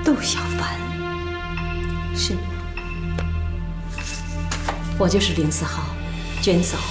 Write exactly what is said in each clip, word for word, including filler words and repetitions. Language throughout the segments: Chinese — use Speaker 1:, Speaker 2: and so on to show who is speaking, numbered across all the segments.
Speaker 1: 杜小凡，是，我就是林思浩，娟嫂。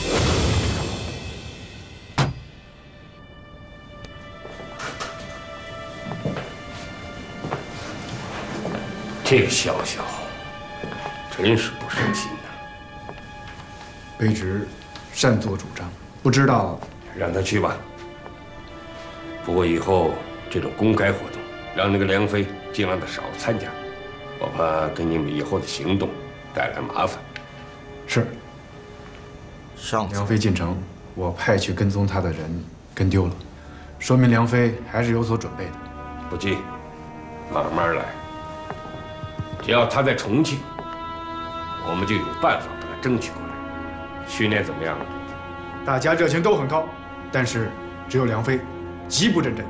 Speaker 2: 这个小小真是不省心呐。
Speaker 3: 卑职擅作主张，不知道，
Speaker 2: 让他去吧。不过以后这种公开活动，让那个梁飞尽量的少参加，我怕给你们以后的行动带来麻烦。
Speaker 3: 是。
Speaker 4: 上
Speaker 3: 梁飞进城，我派去跟踪他的人跟丢了，说明梁飞还是有所准备的。
Speaker 2: 不急，慢慢来。只要他在重庆，我们就有办法把他争取过来。训练怎么样了？
Speaker 3: 大家热情都很高，但是只有梁飞极不认真。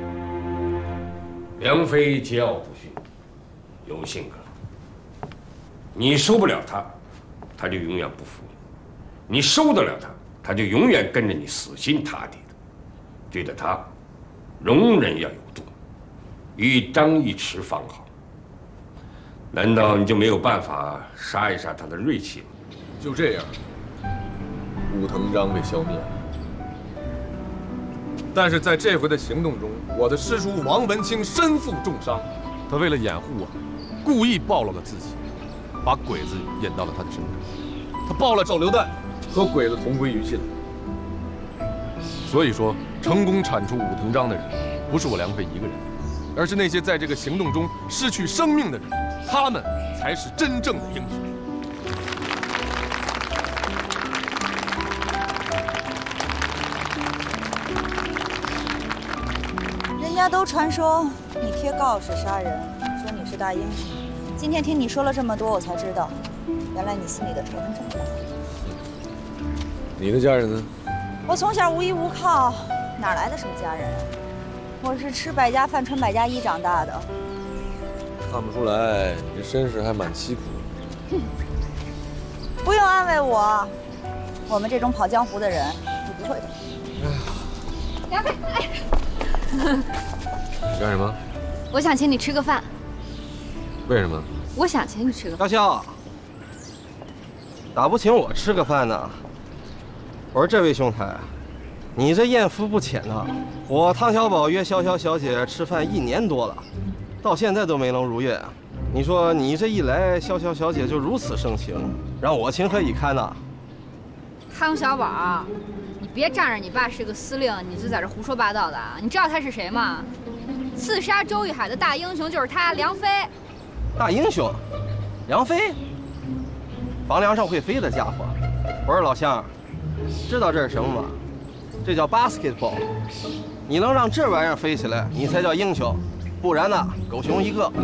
Speaker 2: 梁飞桀骜不驯，有性格。你收不了他，他就永远不服你；你收得了他，他就永远跟着你死心塌地的。对待他，容忍要有度，一张一弛方好。难道你就没有办法杀一杀他的锐气吗？
Speaker 5: 就这样，武藤章被消灭了。但是在这回的行动中，我的师叔王文清身负重伤，他为了掩护我，故意暴露了自己，把鬼子引到了他的身边。他爆了手榴弹，和鬼子同归于尽了。所以说，成功铲除武藤章的人，不是我梁飞一个人，而是那些在这个行动中失去生命的人，他们才是真正的英雄。
Speaker 6: 人家都传说你贴告示杀人，说你是大英雄。今天听你说了这么多，我才知道，原来你心里的仇恨这么大。
Speaker 5: 你的家人呢？
Speaker 6: 我从小无依无靠，哪来的什么家人？我是吃百家饭、穿百家衣长大的。
Speaker 5: 看不出来，你这身世还蛮凄苦的。
Speaker 6: 哼，不用安慰我，我们这种跑江湖的人是不会的。
Speaker 7: 梁飞，哎，
Speaker 5: 你干什么？
Speaker 7: 我想请你吃个饭。
Speaker 5: 为什么？
Speaker 7: 我想请你吃个饭。
Speaker 4: 潇潇，咋不请我吃个饭呢？我说这位兄台，你这艳福不浅呐！我汤小宝约潇潇小姐吃饭一年多了，到现在都没能如愿。你说你这一来，潇潇小姐就如此盛情，让我情何以堪呐？
Speaker 7: 汤小宝，你别仗着你爸是个司令，你就在这胡说八道的。你知道他是谁吗？刺杀周玉海的大英雄就是他，梁飞。
Speaker 4: 大英雄，梁飞，房梁上会飞的家伙。我说老乡，知道这是什么吗？这叫 basketball。你能让这玩意儿飞起来，你才叫英雄，不然呢，狗熊一个。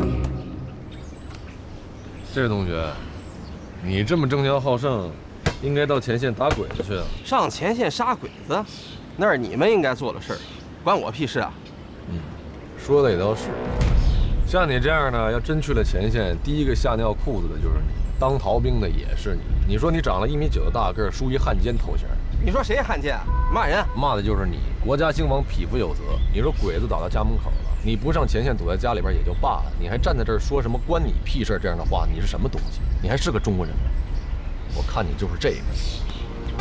Speaker 5: 这位同学，你这么争强好胜，应该到前线打鬼子去啊！
Speaker 4: 上前线杀鬼子，那是你们应该做的事儿，关我屁事啊！
Speaker 5: 嗯，说的也倒是。像你这样的，要真去了前线，第一个吓尿裤子的就是你，当逃兵的也是你。你说你长了一米九的大个儿，梳一汉奸头衔，
Speaker 4: 你说谁汉奸？骂人？
Speaker 5: 骂的就是你。国家兴亡，匹夫有责。你说鬼子倒到家门口了，你不上前线，躲在家里边也就罢了，你还站在这儿说什么关你屁事这样的话，你是什么东西？你还是个中国人吗？我看你就是这个。